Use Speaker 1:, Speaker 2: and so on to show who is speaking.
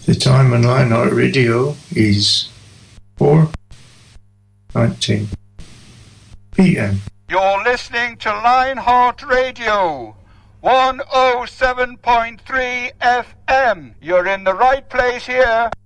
Speaker 1: The time on Lionheart Radio is 4:19 p.m.
Speaker 2: You're listening to Lionheart Radio, 107.3 FM. You're in the right place here.